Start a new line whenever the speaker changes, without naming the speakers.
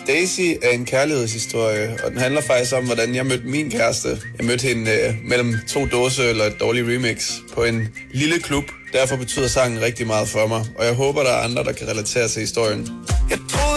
Daisy er en kærlighedshistorie, og den handler faktisk om, hvordan jeg mødte min kæreste. Jeg mødte hende mellem 2 dåseøl og et dårligt remix på en lille klub. Derfor betyder sangen rigtig meget for mig, og jeg håber, der er andre, der kan relatere til historien.